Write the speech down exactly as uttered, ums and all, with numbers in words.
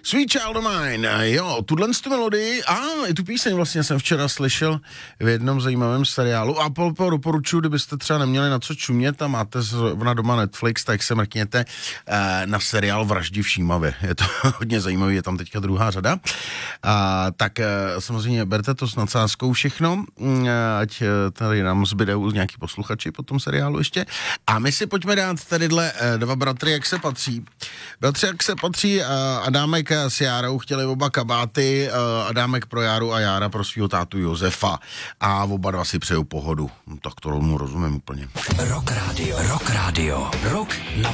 Sweet Child of Mine, jo, tuhle tu melodii, a i tu píseň vlastně jsem včera slyšel v jednom zajímavém seriálu a po, po doporučuji, kdybyste třeba neměli na co čumět a máte zrovna doma Netflix, tak se mrkněte eh, na seriál Vraždi v Šímavě. Je to hodně zajímavý, je tam teďka druhá řada. A, tak eh, samozřejmě berte to s nadsázkou všechno, eh, ať tady nám zbyde nějaký posluchači po tom seriálu ještě. A my si pojďme dát tadyhle eh, dva bratry, jak se patří. Bratři, jak se patří, eh, Adámek s Járou chtěli oba kabáty, eh, Adámek pro Járu a Jára pro svýho tátu Josefa. A oba dva si přejou pohodu. No, tak to mu rozumím úplně. Rock Radio, Rock Radio, Rock na